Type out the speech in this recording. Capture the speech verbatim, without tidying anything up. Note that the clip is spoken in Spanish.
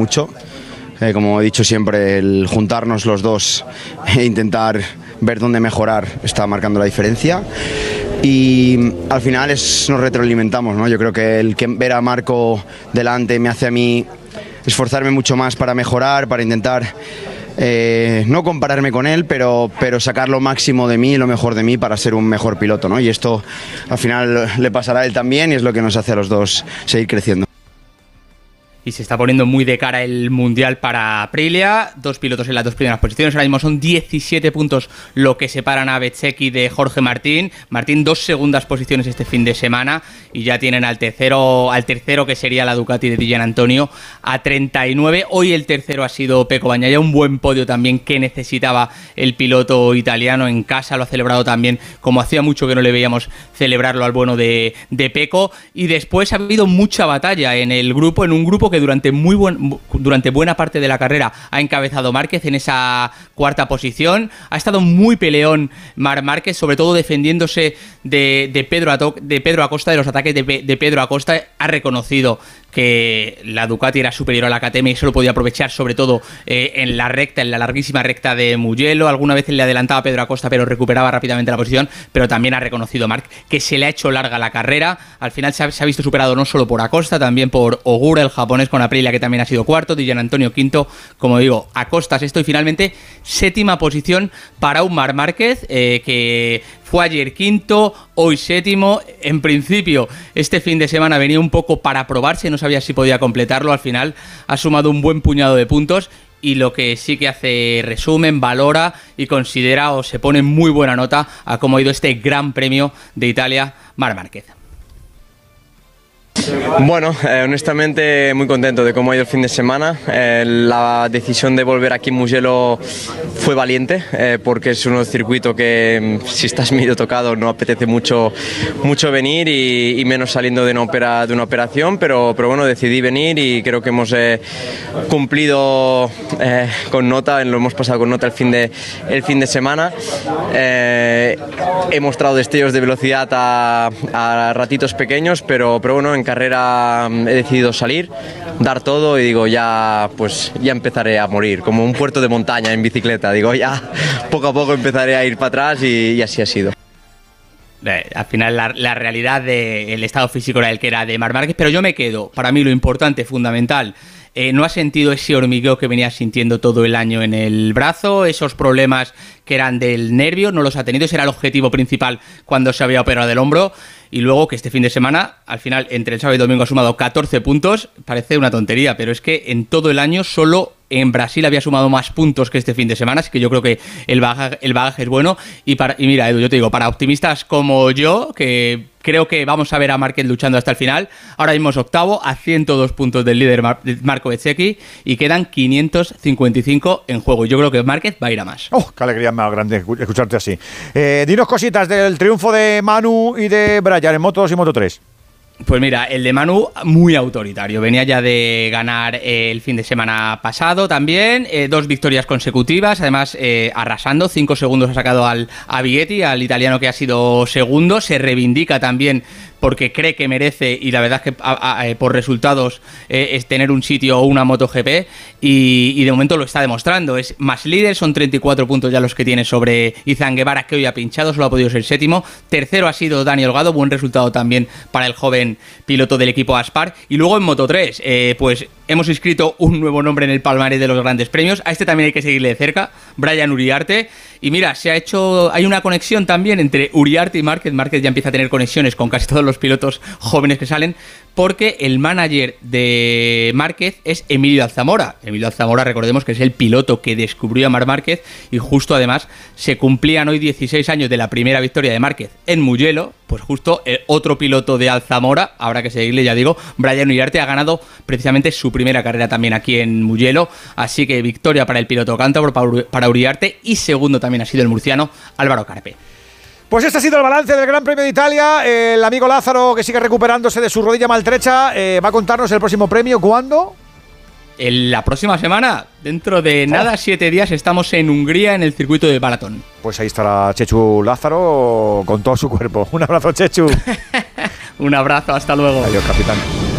mucho. Eh, como he dicho siempre, el juntarnos los dos e intentar ver dónde mejorar está marcando la diferencia. Y al final es, nos retroalimentamos, ¿no? Yo creo que el que ver a Marco delante me hace a mí esforzarme mucho más para mejorar, para intentar eh, no compararme con él, pero, pero sacar lo máximo de mí, lo mejor de mí para ser un mejor piloto, ¿no? Y esto al final le pasará a él también y es lo que nos hace a los dos seguir creciendo. Y se está poniendo muy de cara el Mundial para Aprilia. Dos pilotos en las dos primeras posiciones. Ahora mismo son diecisiete puntos lo que separan a Bezzecchi de Jorge Martín. Martín dos segundas posiciones este fin de semana. Y ya tienen al tercero, al tercero que sería la Ducati de Di Giannantonio, a treinta y nueve. Hoy el tercero ha sido Pecco Bagnaia. Un buen podio también que necesitaba el piloto italiano en casa. Lo ha celebrado también, como hacía mucho que no le veíamos celebrarlo al bueno de, de Pecco. Y después ha habido mucha batalla en el grupo, en un grupo que durante muy buen, durante buena parte de la carrera ha encabezado Márquez en esa cuarta posición. Ha estado muy peleón Marc Márquez, sobre todo defendiéndose de, de, Pedro, Ato, de Pedro Acosta, de los ataques de, de Pedro Acosta. Ha reconocido que la Ducati era superior a la K T M y eso lo podía aprovechar sobre todo eh, en la recta, en la larguísima recta de Mugello. Alguna vez le adelantaba a Pedro Acosta, pero recuperaba rápidamente la posición. Pero también ha reconocido Marc que se le ha hecho larga la carrera. Al final se ha, se ha visto superado no solo por Acosta, también por Ogura, el japonés, con Aprilia, que también ha sido cuarto, Di Giannantonio quinto, como digo, Acosta sexto y finalmente séptima posición para un Marc Márquez eh, que fue ayer quinto, hoy séptimo. En principio, este fin de semana venía un poco para probarse, no sabía si podía completarlo. Al final ha sumado un buen puñado de puntos y lo que sí que hace resumen, valora y considera o se pone muy buena nota a cómo ha ido este Gran Premio de Italia, Marc Márquez. Bueno, eh, honestamente muy contento de cómo ha ido el fin de semana. Eh, la decisión de volver aquí en Mugello fue valiente eh, porque es un circuito que si estás medio tocado no apetece mucho, mucho venir y, y menos saliendo de una, opera, de una operación, pero, pero bueno, decidí venir y creo que hemos eh, cumplido eh, con nota, lo hemos pasado con nota el fin de, el fin de semana. Eh, he mostrado destellos de velocidad a, a ratitos pequeños, pero, pero bueno, en carrera he decidido salir, dar todo y digo ya pues ya empezaré a morir, como un puerto de montaña en bicicleta, digo ya poco a poco empezaré a ir para atrás y, y así ha sido. Eh, al final la, la realidad del estado físico era el que era de Marc Márquez, pero yo me quedo, para mí lo importante, fundamental, eh, no ha sentido ese hormigueo que venía sintiendo todo el año en el brazo, esos problemas que eran del nervio, no los ha tenido, ese era el objetivo principal cuando se había operado del hombro. Y luego que este fin de semana, al final, entre el sábado y domingo ha sumado catorce puntos. Parece una tontería, pero es que en todo el año solo en Brasil había sumado más puntos que este fin de semana. Así que yo creo que el bagaje, el bagaje es bueno. Y, para, y mira, Edu, yo te digo, para optimistas como yo, que creo que vamos a ver a Márquez luchando hasta el final. Ahora mismo es octavo, a ciento dos puntos del líder Mar- Marco Bezzecchi. Y quedan quinientos cincuenta y cinco en juego. Y yo creo que Márquez va a ir a más. ¡Oh, qué alegría más grande escucharte así! Eh, dinos cositas del triunfo de Manu y de Brian en Moto dos y Moto tres. Pues mira, el de Manu muy autoritario, venía ya de ganar eh, el fin de semana pasado también, eh, dos victorias consecutivas, además eh, arrasando, cinco segundos ha sacado al, a Bighetti, al italiano que ha sido segundo, se reivindica también porque cree que merece, y la verdad es que a, a, por resultados eh, es tener un sitio o una MotoGP, y, y de momento lo está demostrando, es más líder, son treinta y cuatro puntos ya los que tiene sobre Izan Guevara, que hoy ha pinchado, solo ha podido ser séptimo, tercero ha sido Dani Olgado, buen resultado también para el joven piloto del equipo Aspar, y luego en Moto tres, eh, pues hemos inscrito un nuevo nombre en el palmarés de los grandes premios, a este también hay que seguirle de cerca, Brian Uriarte, y mira, se ha hecho, hay una conexión también entre Uriarte y Márquez, Márquez ya empieza a tener conexiones con casi todos los pilotos jóvenes que salen, porque el manager de Márquez es Emilio Alzamora. Emilio Alzamora, recordemos que es el piloto que descubrió a Marc Márquez, y justo además se cumplían hoy dieciséis años de la primera victoria de Márquez en Mugello, pues justo el otro piloto de Alzamora, habrá que seguirle, ya digo, Brian Uriarte ha ganado precisamente su primera carrera también aquí en Mugello, así que victoria para el piloto cántabro, para Uriarte, y segundo también ha sido el murciano Álvaro Carpe. Pues este ha sido el balance del Gran Premio de Italia. El amigo Lázaro, que sigue recuperándose de su rodilla maltrecha, eh, va a contarnos el próximo premio. ¿Cuándo? En la próxima semana, dentro de nada, siete días, estamos en Hungría en el circuito de Balaton. Pues ahí estará Chechu Lázaro con todo su cuerpo. Un abrazo, Chechu. Un abrazo, hasta luego. Adiós, capitán.